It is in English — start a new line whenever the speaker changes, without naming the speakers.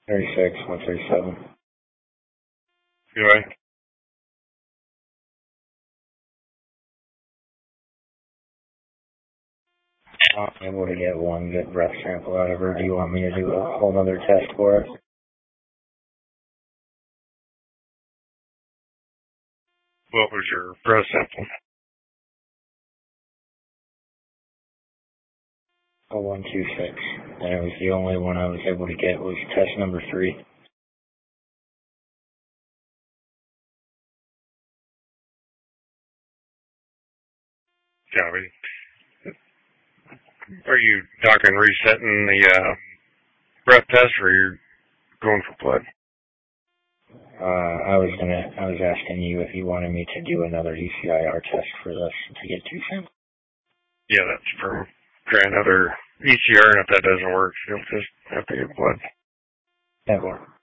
36, 137.
Anyway.
I'm able to get one good breath sample out of her. Do you want me to do a whole other test for it?
What was your breath sample?
A 126. And it was the only one I was able to get was test number 3.
Copy. Are you talking resetting the breath test, or you're going for blood?
I was asking you if you wanted me to do another ECIR test for this to get 2 samples.
Yeah, that's for another ECR, and if that doesn't work, you'll just have to get blood.
That worked.